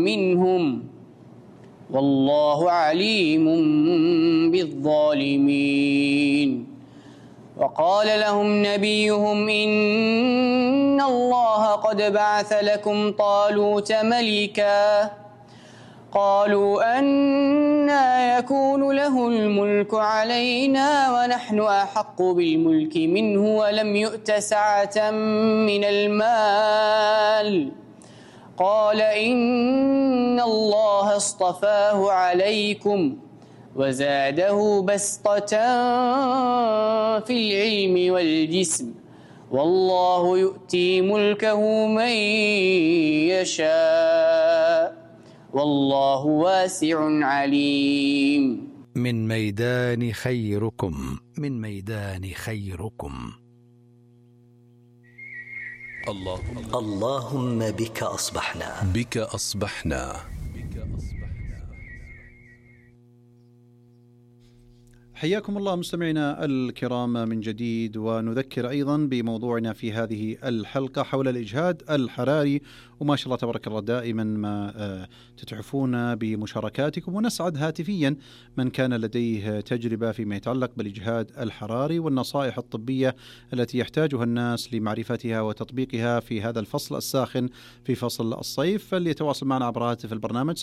منهم والله عليم بالظالمين. وقال لهم نبيهم إن الله قد بعث لكم طالوت ملكا قالوا أنى يكون له الملك علينا ونحن أحق بالملك منه ولم يؤت سعة من المال قال إن الله اصطفاه عليكم وزاده بسطة في العلم والجسم والله يؤتي ملكه من يشاء والله واسع عليم. من ميدان خيركم، من ميدان خيركم. اللهم بك أصبحنا، بك أصبحنا. حياكم الله مستمعينا الكرام من جديد، ونذكر أيضا بموضوعنا في هذه الحلقة حول الإجهاد الحراري، وما شاء الله تبارك الله دائما ما تتعفون بمشاركاتكم، ونسعد هاتفيا من كان لديه تجربة فيما يتعلق بالإجهاد الحراري والنصائح الطبية التي يحتاجها الناس لمعرفتها وتطبيقها في هذا الفصل الساخن في فصل الصيف، فليتواصل معنا عبر هاتف البرنامج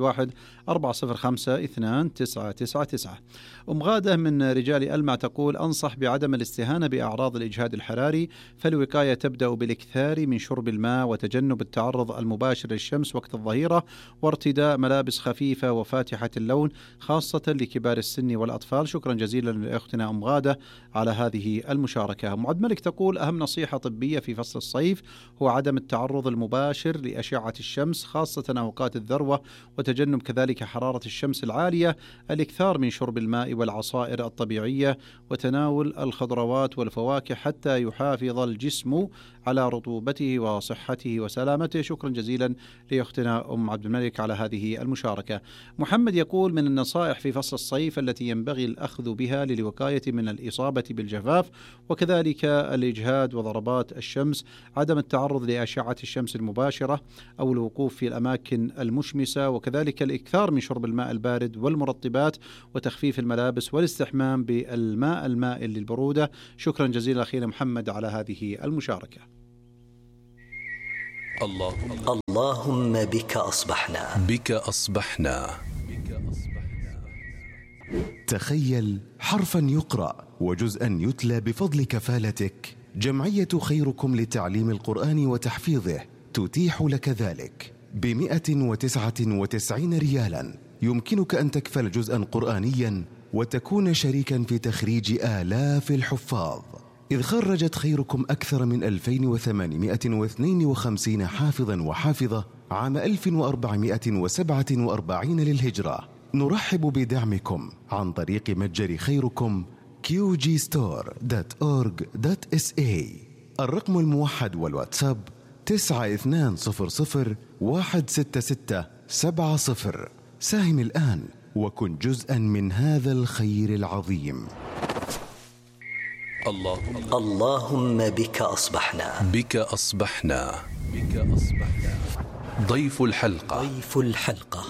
011-405-2999. أم غادة من رجال ألمع تقول: أنصح بعدم الاستهانة بأعراض الإجهاد الحراري، فالوقاية تبدأ بالاكثار من شرب الماء وتجنب التعرض المباشر للشمس وقت الظهيرة، وارتداء ملابس خفيفة وفاتحة اللون خاصة لكبار السن والأطفال. شكرا جزيلا لأختنا أم غادة على هذه المشاركة. معد ملك تقول: أهم نصيحة طبية في فصل الصيف هو عدم التعرض المباشر لأشعة الشمس خاصة أوقات الذروة، وتجنب كذلك حرارة الشمس العالية، الاكثار من شرب الماء والعصائر الطبيعية، وتناول الخضروات والفواكه حتى يحافظ الجسم على رطوبته وصحته وسلامته. شكرا جزيلا لأختنا أم عبد الملك على هذه المشاركة. محمد يقول: من النصائح في فصل الصيف التي ينبغي الأخذ بها للوقاية من الإصابة بالجفاف وكذلك الإجهاد وضربات الشمس عدم التعرض لأشعة الشمس المباشرة أو الوقوف في الأماكن المشمسة، وكذلك الإكثار من شرب الماء البارد والمرطبات وتخفيف الملابس والاستحمام بالماء المائل للبرودة. شكرا جزيلا أخينا محمد على هذه المشاركة. اللهم بك أصبحنا، بك أصبحنا. تخيل حرفا يقرأ وجزءا يتلى بفضل كفالتك. جمعية خيركم لتعليم القرآن وتحفيظه تتيح لك ذلك ب199 ريالا. يمكنك أن تكفل جزءا قرآنيا وتكون شريكا في تخريج آلاف الحفاظ، إذ خرجت خيركم أكثر من 2852 حافظا وحافظة عام 1447 للهجرة. نرحب بدعمكم عن طريق متجر خيركم qgstore.org.sa. الرقم الموحد والواتساب 9200166770. ساهم الآن وكن جزءا من هذا الخير العظيم. اللهم بك أصبحنا، بك أصبحنا. بك أصبحنا. ضيف الحلقة، ضيف الحلقة.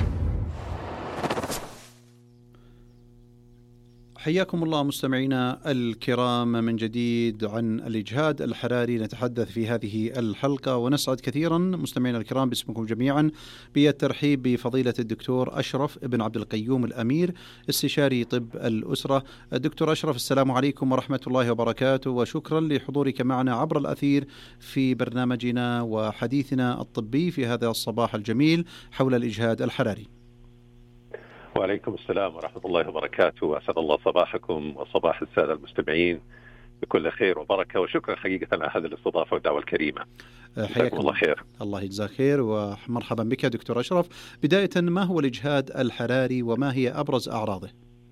حياكم الله مستمعينا الكرام من جديد. عن الإجهاد الحراري نتحدث في هذه الحلقة، ونسعد كثيرا مستمعينا الكرام باسمكم جميعا بالترحيب بفضيلة الدكتور أشرف بن عبد القيوم الأمير، استشاري طب الأسرة. الدكتور أشرف، السلام عليكم ورحمة الله وبركاته، وشكرا لحضورك معنا عبر الأثير في برنامجنا وحديثنا الطبي في هذا الصباح الجميل حول الإجهاد الحراري. وعليكم السلام ورحمة الله وبركاته، وأسعد الله صباحكم وصباح السادة المستمعين بكل خير وبركة، وشكرا حقيقة على هذه الاستضافة والدعوة الكريمة. حياكم الله خير. الله يجزاك خير ومرحبا بك دكتور أشرف. بداية، ما هو الإجهاد الحراري وما هي أبرز أعراضه؟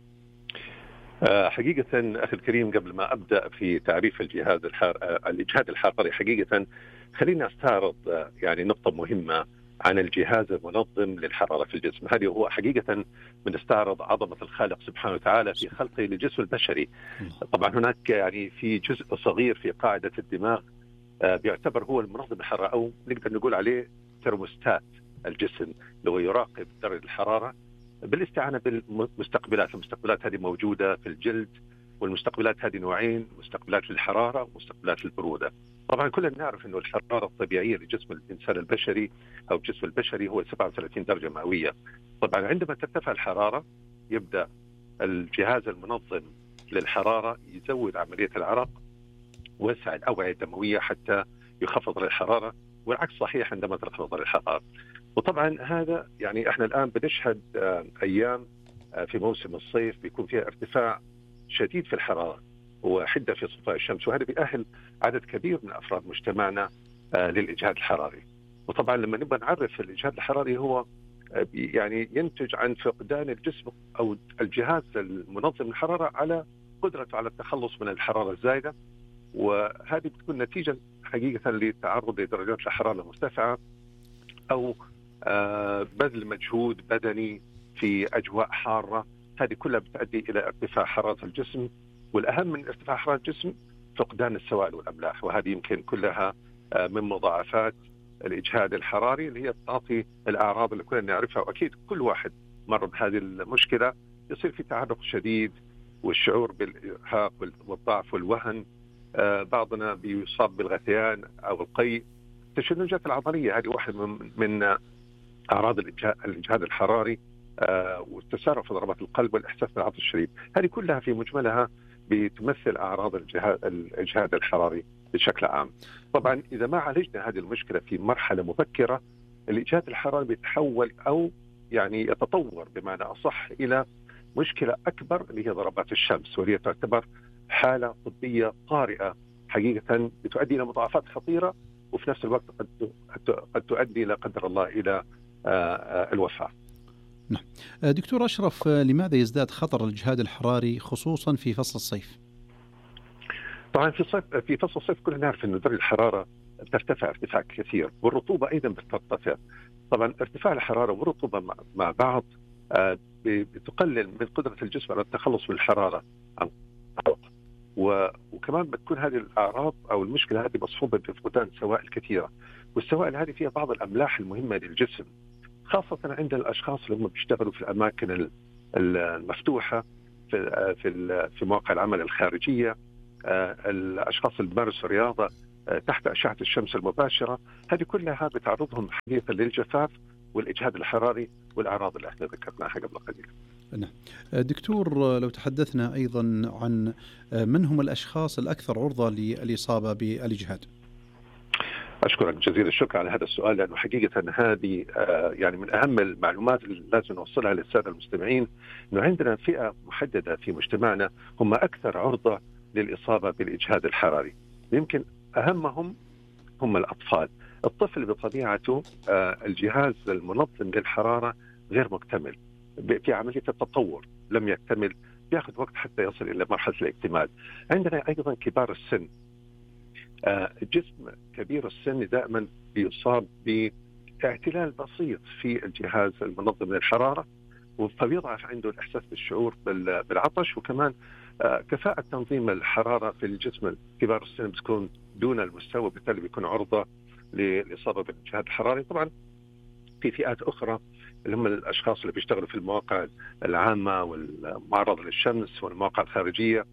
حقيقة أخي الكريم، قبل ما أبدأ في تعريف الإجهاد الحراري حقيقة خليني أستعرض يعني نقطة مهمة عن الجهاز المنظم للحرارة في الجسم. هذه هو حقيقة بنستعرض عظمة الخالق سبحانه وتعالى في خلقه للجسم البشري. طبعا هناك يعني في جزء صغير في قاعدة الدماغ بيعتبر هو المنظم الحرارة، أو نقدر نقول عليه ترموستات الجسم اللي هو يراقب درجة الحرارة بالاستعانة بالمستقبلات. المستقبلات هذه موجودة في الجلد، والمستقبلات هذه نوعين: مستقبلات للحرارة ومستقبلات للبرودة. طبعا كلنا نعرف أنه الحرارة الطبيعية لجسم الإنسان البشري أو الجسم البشري هو 37 درجة مئوية. طبعا عندما ترتفع الحرارة يبدأ الجهاز المنظم للحرارة يزود عملية العرق ويوسع الأوعية الدموية حتى يخفض الحرارة، والعكس صحيح عندما تنخفض الحرارة. وطبعا هذا يعني احنا الآن بنشهد أيام في موسم الصيف بيكون فيها ارتفاع شديد في الحرارة وحدة في سطوع الشمس، وهذا بيأهل عدد كبير من أفراد مجتمعنا للإجهاد الحراري. وطبعا لما نبغى نعرف الإجهاد الحراري هو يعني ينتج عن فقدان الجسم أو الجهاز المنظم للحرارة على قدرته على التخلص من الحرارة الزايدة، وهذه بتكون نتيجة حقيقة للتعرض لدرجات الحرارة المرتفعة أو بذل مجهود بدني في أجواء حارة. هذه كلها بتؤدي إلى ارتفاع حرارة الجسم، والأهم من ارتفاع حرارة الجسم فقدان السوائل والأملاح، وهذه يمكن كلها من مضاعفات الإجهاد الحراري اللي هي تعطي الأعراض اللي كلنا نعرفها. وأكيد كل واحد مر بهذه المشكلة يصير في تعرق شديد والشعور بالإرهاق والضعف والوهن، بعضنا بيصاب بالغثيان أو القيء. التشنجات العضلية هذه واحد من أعراض الإجهاد الحراري، والتسارع في ضربات القلب والإحساس بالعطش الشديد. هذه كلها في مجملها بتمثل أعراض الإجهاد الحراري بشكل عام. طبعا إذا ما عالجنا هذه المشكلة في مرحلة مبكرة، الإجهاد الحراري بيتحول أو يعني يتطور بمعنى أصح إلى مشكلة أكبر اللي هي ضربات الشمس، وهي تعتبر حالة طبية طارئة حقيقة بتؤدي إلى مضاعفات خطيرة، وفي نفس الوقت قد تؤدي لا قدر الله إلى الوفاة. نعم. دكتور أشرف، لماذا يزداد خطر الإجهاد الحراري خصوصا في فصل الصيف؟ طبعا في فصل الصيف كلنا نعرف أن درجة الحرارة ترتفع ارتفاع كثير، والرطوبة أيضا بترتفع. طبعا ارتفاع الحرارة والرطوبة مع بعض بتقلل من قدرة الجسم على التخلص من الحرارة، وكمان بتكون هذه الأعراض أو المشكلة هذه مصحوبة بفقدان سوائل كثيرة، والسوائل هذه فيها بعض الأملاح المهمة للجسم، خاصة عند الأشخاص اللي هم بيشتغلوا في الأماكن المفتوحة في مواقع العمل الخارجية، الأشخاص اللي بيمارسوا رياضة تحت أشعة الشمس المباشرة. هذه كلها بتعرضهم حقيقة للجفاف والإجهاد الحراري والأعراض اللي احنا ذكرناها قبل قليل. نعم. دكتور، لو تحدثنا أيضا عن من هم الأشخاص الأكثر عرضة للإصابة بالإجهاد؟ أشكرك جزيل الشكر على هذا السؤال، لأنه حقيقة هذه يعني من أهم المعلومات اللي لازم نوصلها للسادة المستمعين، أنه عندنا فئة محددة في مجتمعنا هم أكثر عرضة للإصابة بالإجهاد الحراري. يمكن أهمهم هم الأطفال. الطفل بطبيعته الجهاز المنظم للحرارة غير مكتمل، في عملية التطور لم يكتمل، بياخذ وقت حتى يصل إلى مرحلة الاكتمال. عندنا أيضا كبار السن. الجسم كبير السن دائما بيصاب باعتلال بسيط في الجهاز المنظم للحرارة، فبيضعف عنده الإحساس بالشعور بالعطش، وكمان كفاءة تنظيم الحرارة في الجسم كبار السن بتكون دون المستوى، بالتالي بيكون عرضة للإصابة بالإجهاد الحراري. طبعا في فئات أخرى اللي هم الأشخاص اللي بيشتغلوا في المواقع العامة والمعرضة للشمس والمواقع الخارجية،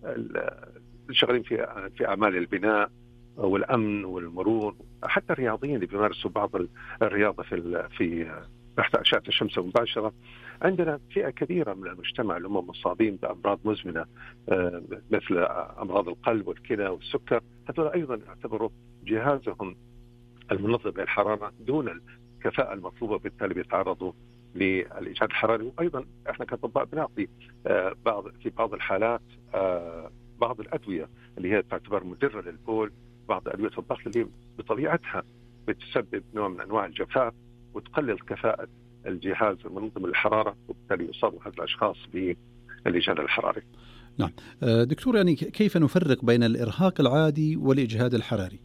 شغالين في أعمال البناء والأمن والمرور، حتى الرياضيين اللي بيمارسوا بعض الرياضة في تحت أشعة الشمس المباشرة. عندنا فئة كبيرة من المجتمع اللي هم مصابين بأمراض مزمنة مثل أمراض القلب والكلى والسكر، هذول أيضا يعتبروا جهازهم المنظم للحرارة دون الكفاءة المطلوبة، بالتالي بيتعرضوا للإجهاد الحراري. وأيضا احنا كأطباء بنعطي في بعض الحالات بعض الأدوية اللي هي تعتبر مدرة للبول، بعض أدوية الضغط اللي بطبيعتها بتسبب نوع من أنواع الجفاف وتقلل كفاءة الجهاز المنظم للحرارة، وبالتالي يصاب هذه الأشخاص بالإجهاد الحراري. نعم. دكتور، يعني كيف نفرق بين الإرهاق العادي والإجهاد الحراري؟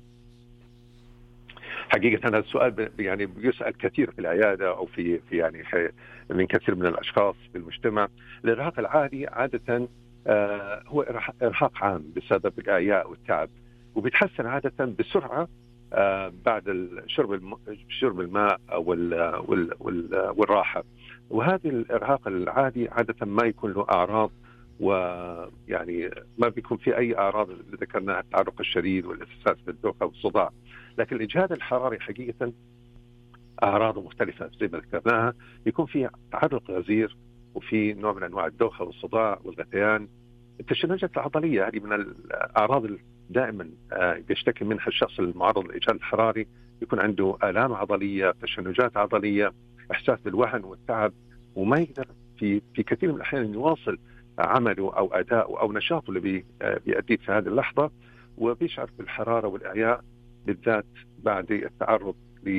حقيقة هذا السؤال يعني بيسأل كثير في العيادة أو في يعني من كثير من الأشخاص في المجتمع. الإرهاق العادي عادة هو إرهاق عام بسبب الإعياء والتعب، وبيتحسن عادة بسرعة بعد شرب الماء والراحة. وهذا الإرهاق العادي عادة ما يكون له أعراض، ويعني ما بيكون في أي أعراض اللي ذكرناها، التعرق الشديد والإحساس بالدوخة والصداع. لكن الإجهاد الحراري حقيقة أعراضه مختلفة زي ما ذكرناها، يكون في تعرق غزير وفي نوع من أنواع الدوخة والصداع والغثيان. التشنجات العضلية هذه من الأعراض دائما يشتكي منها الشخص المعرض للإجهاد الحراري، يكون عنده آلام عضلية، تشنجات عضلية، إحساس بالوهن والتعب، وما يقدر في كثير من الأحيان يواصل عمله أو أداءه أو نشاطه اللي بيأديه في هذه اللحظة، وبيشعر بالحرارة والإعياء بالذات بعد التعرض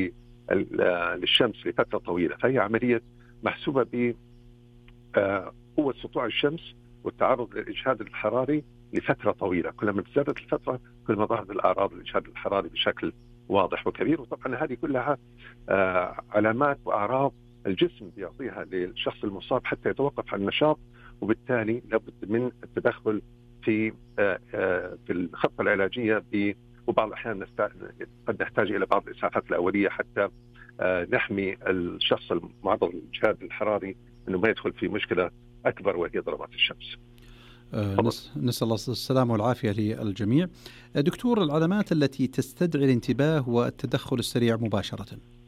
للشمس لفترة طويلة. فهي عملية محسوبة بقوة سطوع الشمس والتعرض للإجهاد الحراري لفترة طويلة. كلما ازدادت الفترة كل ما ظهرت الأعراض الإجهاد الحراري بشكل واضح وكبير. وطبعا هذه كلها علامات وأعراض الجسم بيعطيها للشخص المصاب حتى يتوقف عن النشاط، وبالتالي لابد من التدخل في الخطة العلاجية. وبعض الأحيان قد نحتاج إلى بعض الإسعافات الأولية حتى نحمي الشخص المعرض للإجهاد الحراري أنه ما يدخل في مشكلة أكبر وهي ضربات الشمس. نسأل الله السلامة والعافية للجميع. دكتور، العلامات التي تستدعي الانتباه والتدخل السريع مباشرة.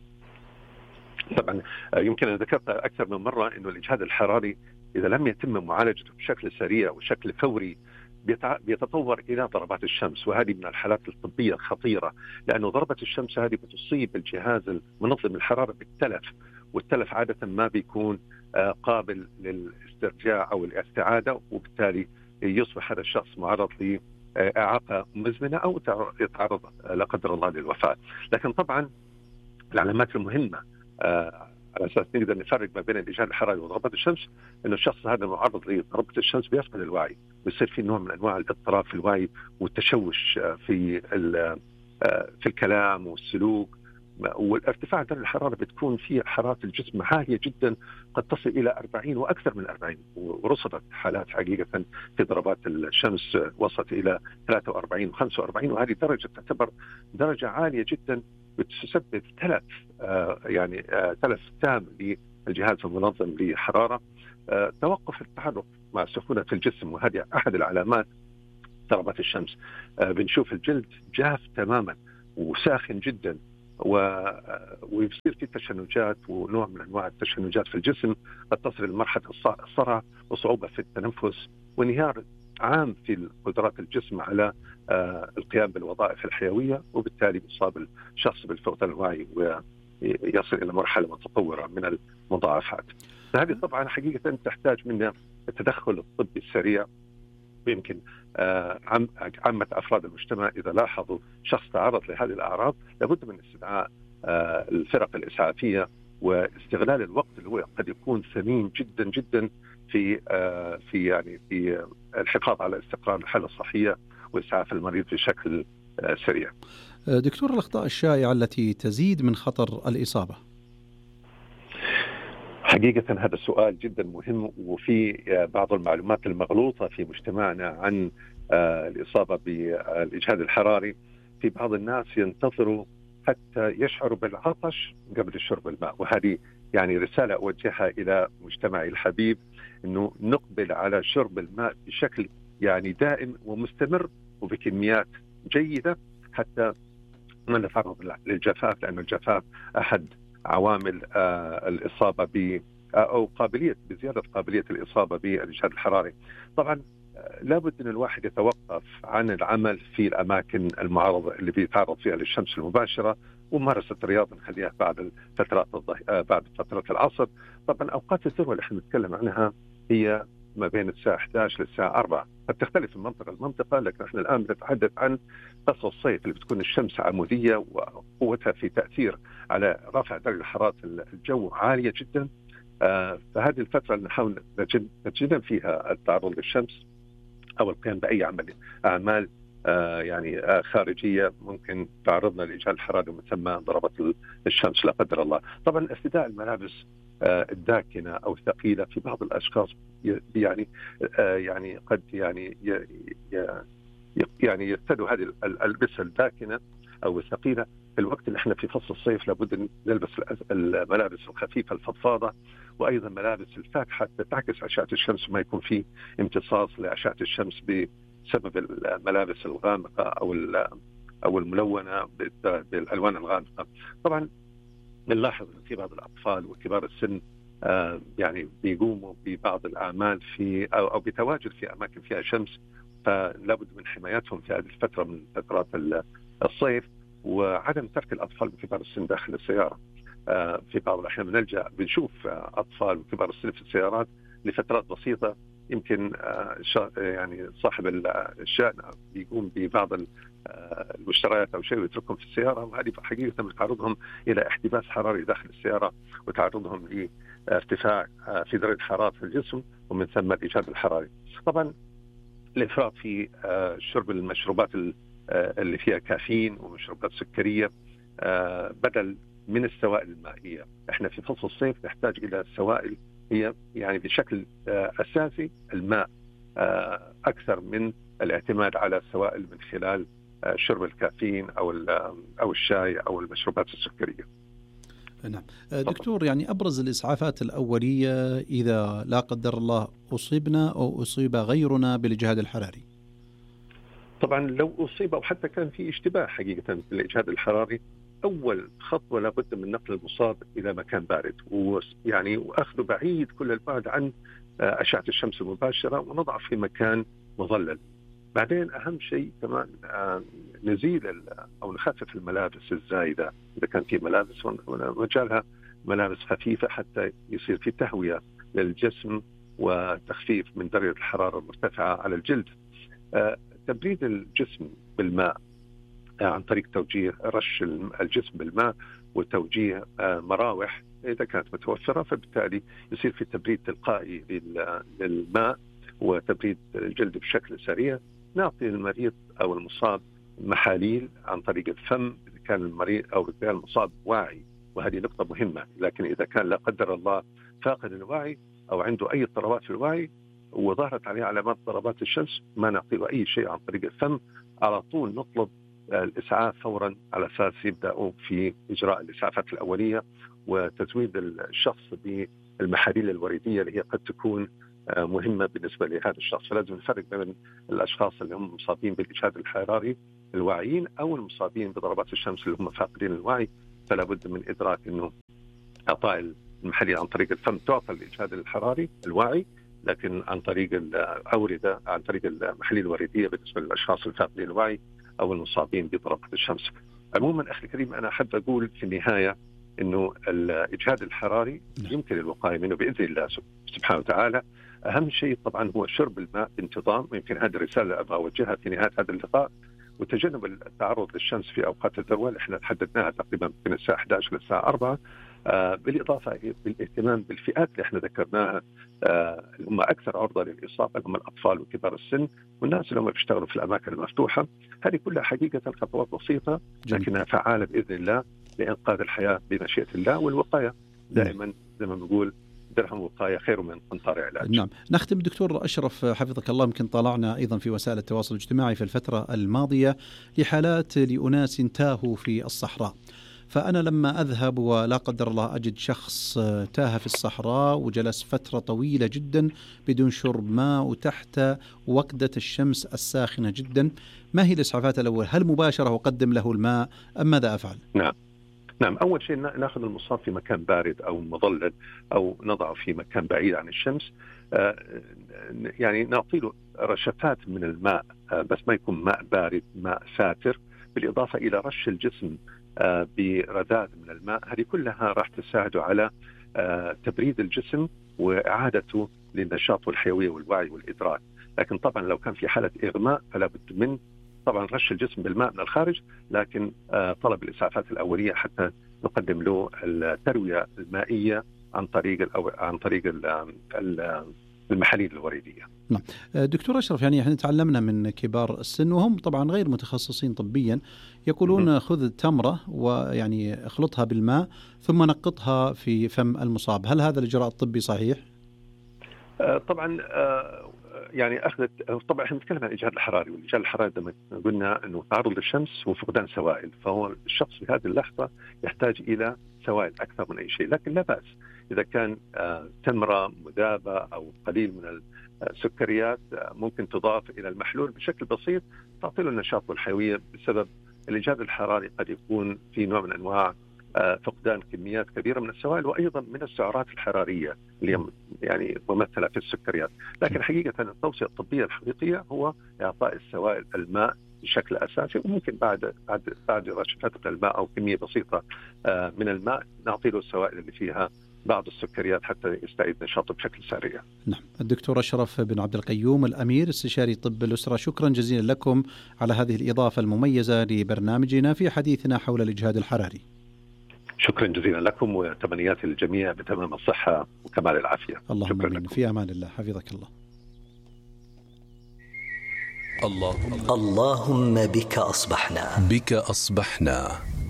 طبعا يمكن أن ذكرت أكثر من مرة أنه الإجهاد الحراري إذا لم يتم معالجته بشكل سريع وشكل فوري بيتطور إلى ضربات الشمس، وهذه من الحالات الطبية الخطيرة، لأنه ضربة الشمس هذه بتصيب الجهاز المنظم للحرارة بالتلف، والتلف عادة ما بيكون قابل للاسترجاع أو الاستعادة، وبالتالي يصبح هذا الشخص معرض لإعاقة مزمنة أو يتعرض لا قدر الله للوفاة. لكن طبعا العلامات المهمة على أساس نقدر نفرق ما بين الإجهاد الحراري وضربات الشمس، إنه الشخص هذا المعرض لضربة الشمس بيفقد الوعي، بيصير في نوع من أنواع الاضطراب في الوعي والتشوش في الكلام والسلوك، والارتفاع درجة الحرارة بتكون في حرارة الجسم عالية جدا، قد تصل إلى 40 وأكثر من 40، ورصدت حالات حقيقة في ضربات الشمس وصلت إلى 43 و45، وهذه درجة تعتبر درجة عالية جدا بتسبب تلف، تلف تام للجهاز المنظم للحرارة، توقف التحرك مع سخونة الجسم، وهذه أحد العلامات ضربات الشمس. بنشوف الجلد جاف تماما وساخن جدا، ويصير في تشنجات ونوع من أنواع التشنجات في الجسم، قد تصل لمرحلة الصرع وصعوبة في التنفس وانهيار عام في قدرات الجسم على القيام بالوظائف الحيوية، وبالتالي يصاب الشخص بالفقدان الوعي ويصل إلى مرحلة متطورة من المضاعفات. هذه طبعا حقيقة تحتاج منا التدخل الطبي السريع، ويمكن عامة أفراد المجتمع إذا لاحظوا شخص تعرض لهذه الأعراض لابد من استدعاء الفرق الإسعافية واستغلال الوقت اللي هو قد يكون ثمين جدا جدا في الحفاظ على استقرار الحالة الصحية وإسعاف المريض بشكل سريع. دكتور، الأخطاء الشائعة التي تزيد من خطر الإصابة. حقيقة هذا السؤال جدا مهم، وفي بعض المعلومات المغلوطة في مجتمعنا عن الإصابة بالإجهاد الحراري. في بعض الناس ينتظروا حتى يشعروا بالعطش قبل شرب الماء، وهذه رسالة أوجهها إلى مجتمعي الحبيب، أنه نقبل على شرب الماء بشكل دائم ومستمر وبكميات جيدة حتى ما نتعرض للجفاف، لأن الجفاف أحد عوامل الإصابة أو بزيادة قابلية الإصابة بالإجهاد الحراري. طبعا لابد أن الواحد يتوقف عن العمل في الأماكن المعرضة اللي بيتعرض فيها للشمس المباشرة، وممارسة الرياضة نخليها بعد فترات العصر. طبعا أوقات الذروة اللي احنا نتكلم عنها هي ما بين الساعة 11 للساعة 4، قد تختلف من منطقة لمنطقة، لكن احنا الآن بنتحدث عن فصل الصيف اللي بتكون الشمس عمودية وقوتها في تأثير على رفع درجة حرارة الجو عالية جدا. فهذه الفترة اللي نحاول نتجنب فيها التعرض للشمس أو القيام بأي أعمال خارجية ممكن تعرضنا لإجهاد الحرارة ومن ثم ضربة الشمس لا قدر الله. طبعا ارتداء الملابس الداكنة أو الثقيلة في بعض الأشخاص قد يرتدوا هذه الألبسة الداكنة أو الثقيلة. في الوقت اللي احنا في فصل الصيف لابد نلبس الملابس الخفيفة الفضفاضة، وأيضا ملابس الفاتحة تعكس أشعة الشمس وما يكون في امتصاص لأشعة الشمس بسبب الملابس الغامقة أو الملونة بالألوان الغامقة. طبعا نلاحظ أن في بعض الأطفال وكبار السن يعني بيقوموا ببعض الأعمال في أو بتواجد في أماكن فيها شمس، فلا بد من حمايتهم في هذه الفترة من فترات الصيف، وعدم ترك الأطفال وكبار السن داخل السيارة. في بعض الأحيان بنشوف أطفال وكبار السن في السيارات لفترات بسيطة، يمكن يعني صاحب الشأن يقوم ببعض المشتريات أو شيء ويتركهم في السيارة، وهذه حقيقة تعرضهم إلى احتباس حراري داخل السيارة وتعرضهم لارتفاع في درجة حرارة الجسم ومن ثم الإجهاد الحراري. طبعا الإفراط في شرب المشروبات اللي فيها كافيين ومشروبات سكرية بدل من السوائل المائية. احنا في فصل الصيف نحتاج إلى السوائل هي يعني بشكل أساسي الماء أكثر من الاعتماد على السوائل من خلال شرب الكافيين أو الشاي أو المشروبات السكرية. نعم دكتور، يعني أبرز الإسعافات الأولية إذا لا قدر الله أصيبنا أو أصيب غيرنا بالإجهاد الحراري. طبعا لو أصيب أو حتى كان في اشتباه حقيقة بالإجهاد الحراري، أول خطوة لابد من نقل المصاب إلى مكان بارد، ويعني وأخذه بعيد كل البعد عن أشعة الشمس المباشرة، ونضعه في مكان مظلل. بعدين أهم شيء كمان نزيل أو نخفف الملابس الزايدة إذا كان في ملابس، ونجعلها ملابس خفيفة حتى يصير في تهوية للجسم وتخفيف من درجة الحرارة المرتفعة على الجلد. تبريد الجسم بالماء عن طريق توجيه رش الجسم بالماء وتوجيه مراوح إذا كانت متوفرة، فبالتالي يصير في تبريد تلقائي للماء وتبريد الجلد بشكل سريع. نعطي المريض أو المصاب محاليل عن طريق الفم إذا كان المريض أو إذا كان المصاب واعي، وهذه نقطة مهمة. لكن إذا كان لا قدر الله فاقد الوعي أو عنده أي اضطرابات في الوعي وظهرت عليه علامات ضربات الشمس، ما نعطيه أي شيء عن طريق الفم، على طول نطلب الإسعاف فورا على أساس يبدأوا في إجراء الإسعافات الأولية وتزويد الشخص بالمحاليل الوريدية اللي هي قد تكون مهمة بالنسبة لهذا الشخص. فلازم نفرق بين الأشخاص اللي هم مصابين بالإجهاد الحراري الواعيين أو المصابين بضربات الشمس اللي هم فاقدين الوعي. فلا بد من إدراك أنه أعطاء المحاليل عن طريق الفم تعطى الإجهاد الحراري الواعي، لكن عن طريق الأوردة عن طريق المحاليل الوريدية بالنسبة للأشخاص الفاقدين الوعي أو المصابين بضربات الشمس. عموما أخي الكريم، أنا أحب أقول في النهاية أنه الإجهاد الحراري يمكن الوقاية منه بإذن الله سبحانه وتعالى. أهم شيء طبعا هو شرب الماء بانتظام، ويمكن هذه الرسالة أبغى أوجهها في نهاية هذا اللقاء، وتجنب التعرض للشمس في أوقات الذروة اللي احنا حددناها تقريبا من الساعة 11 للساعة 4. بالإضافة بالاهتمام بالفئات اللي احنا ذكرناها اللي هم أكثر عرضة للإصابة، هم الأطفال وكبار السن والناس اللي هم بيشتغلوا في الأماكن المفتوحة. هذه كلها حقيقة خطوات بسيطة لكنها فعالة بإذن الله لإنقاذ الحياة بمشيئة الله. والوقاية دائما زي ما بنقول درهم وقاية خير من قنطار علاج. نعم. نختم دكتور أشرف حفظك الله، يمكن طالعنا أيضا في وسائل التواصل الاجتماعي في الفترة الماضية لحالات لأناس تاهوا في الصحراء، فأنا لما أذهب ولا قدر الله أجد شخص تاه في الصحراء وجلس فترة طويلة جدا بدون شرب ماء وتحت وقدة الشمس الساخنة جدا، ما هي الإسعافات الأول؟ هل مباشرة وقدم له الماء أم ماذا أفعل؟ نعم، أول شيء نأخذ المصاب في مكان بارد أو مظلل أو نضعه في مكان بعيد عن الشمس، يعني نعطي له رشفات من الماء بس ما يكون ماء بارد، ماء ساتر، بالإضافة إلى رش الجسم برذاذ من الماء. هذه كلها راح تساعده على تبريد الجسم وإعادته للنشاط والحيوية والوعي والإدراك. لكن طبعا لو كان في حالة إغماء فلا بد من طبعا رش الجسم بالماء من الخارج، لكن طلب الإسعافات الأولية حتى نقدم له التروية المائية عن طريق المحاليل الوريدية. نعم. دكتور أشرف، يعني احنا تعلمنا من كبار السن وهم طبعا غير متخصصين طبيا يقولون خذ التمرة ويعني اخلطها بالماء ثم نقطها في فم المصاب، هل هذا الإجراء الطبي صحيح؟ طبعا يعني أخذت. طبعا احنا نتكلم عن الإجهاد الحراري، والإجهاد الحراري لما قلنا أنه تعرض للشمس وفقدان سوائل، فهو الشخص في هذه اللحظة يحتاج إلى سوائل أكثر من أي شيء. لكن لا بأس إذا كان تمرة مذابة أو قليل من السكريات ممكن تضاف إلى المحلول بشكل بسيط تعطي له النشاط والحيوية. بسبب الإجهاد الحراري قد يكون في نوع من أنواع فقدان كميات كبيرة من السوائل وأيضا من السعرات الحرارية اللي يعني ممثلة في السكريات. لكن حقيقة التوصية الطبية الحقيقية هو إعطاء السوائل الماء بشكل أساسي، وممكن بعد رشفة الماء أو كمية بسيطة من الماء نعطي له السوائل اللي فيها بعض السكريات حتى يستعيد نشاطه بشكل سريع. نعم. الدكتور أشرف بن عبد القيوم الأمير استشاري طب الأسرة، شكرا جزيلا لكم على هذه الإضافة المميزة لبرنامجنا في حديثنا حول الإجهاد الحراري. شكرا جزيلا لكم، وتمنياتي للجميع بتمام الصحة وكمال العافية. اللهم آمين. في أمان الله، حفظك الله. اللهم بك أصبحنا. بك أصبحنا.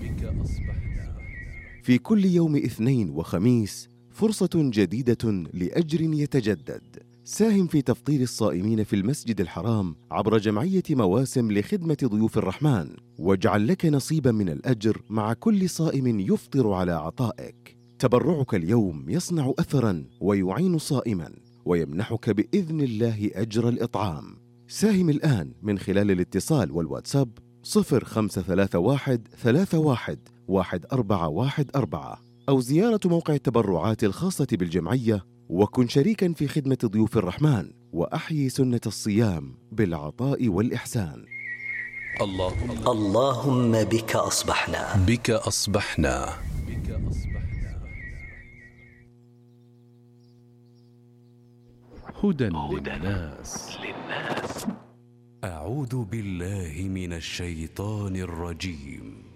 في كل يوم اثنين وخميس فرصة جديدة لأجر يتجدد. ساهم في تفطير الصائمين في المسجد الحرام عبر جمعية مواسم لخدمة ضيوف الرحمن، واجعل لك نصيبا من الأجر مع كل صائم يفطر على عطائك. تبرعك اليوم يصنع أثرا ويعين صائما ويمنحك بإذن الله أجر الإطعام. ساهم الآن من خلال الاتصال والواتساب 0531 31 1414 أو زيارة موقع التبرعات الخاصة بالجمعية، وكن شريكا في خدمة ضيوف الرحمن وأحيي سنة الصيام بالعطاء والإحسان. اللهم بك أصبحنا. بك أصبحنا. هدى للناس. أعوذ بالله من الشيطان الرجيم.